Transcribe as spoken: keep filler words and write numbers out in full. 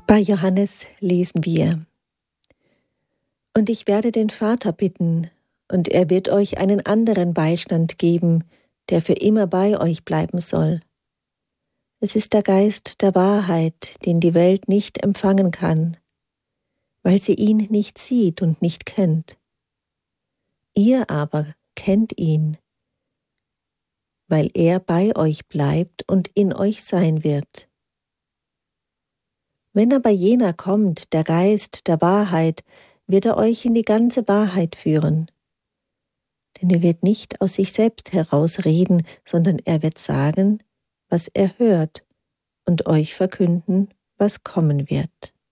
Bei Johannes lesen wir: Und ich werde den Vater bitten, und er wird euch einen anderen Beistand geben, der für immer bei euch bleiben soll. Es ist der Geist der Wahrheit, den die Welt nicht empfangen kann, weil sie ihn nicht sieht und nicht kennt. Ihr aber kennt ihn, weil er bei euch bleibt und in euch sein wird. Wenn aber jener kommt, der Geist der Wahrheit, wird er euch in die ganze Wahrheit führen. Denn er wird nicht aus sich selbst herausreden, sondern er wird sagen, was er hört, und euch verkünden, was kommen wird.